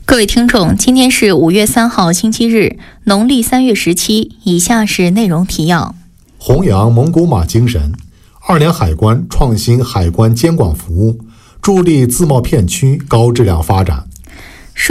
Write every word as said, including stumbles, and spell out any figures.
各位听众，今天是五月三号星期日，农历三月十七。以下是内容提要： 弘扬蒙古马精神，二连海关创新海关监管服务，助力自贸片区高质量发展。